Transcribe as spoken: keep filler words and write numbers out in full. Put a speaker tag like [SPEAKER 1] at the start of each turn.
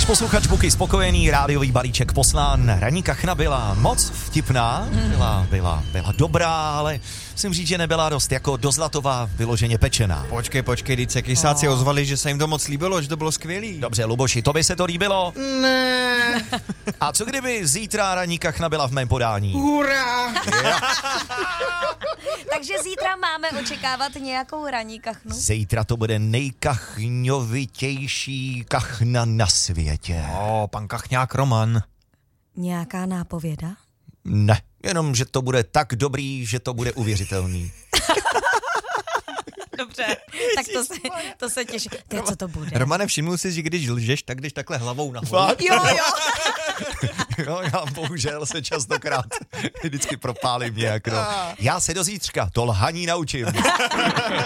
[SPEAKER 1] Náš posluchač Buky spokojený, rádiový balíček poslán. Ranní kachna byla moc vtipná, byla, byla, byla dobrá, ale musím říct, že nebyla dost jako dozlatová, vyloženě pečená.
[SPEAKER 2] Počkej, počkej, teď se kysáci oh. ozvali, že se jim to moc líbilo, že to bylo skvělý.
[SPEAKER 1] Dobře, Luboši, to by se to líbilo?
[SPEAKER 2] Ne.
[SPEAKER 1] A co kdyby zítra ranní kachna byla v mém podání?
[SPEAKER 2] Hurá!
[SPEAKER 3] Takže zítra máme očekávat nějakou ranní kachnu?
[SPEAKER 1] Zítra to bude nejkachňovitější kachna na světě.
[SPEAKER 2] O, pan kachňák Roman.
[SPEAKER 3] Nějaká nápověda?
[SPEAKER 1] Ne, jenom, že to bude tak dobrý, že to bude uvěřitelný.
[SPEAKER 3] Dobře, tak to se, to se těší. Teď co to bude?
[SPEAKER 2] Romane, všimnul jsi, že když lžeš, tak jdeš takhle hlavou nahoru.
[SPEAKER 1] Fakt?
[SPEAKER 3] Jo, jo.
[SPEAKER 1] Jo, já bohužel se častokrát vždycky propálím nějak, no. Já se do zítřka to lhaní naučím.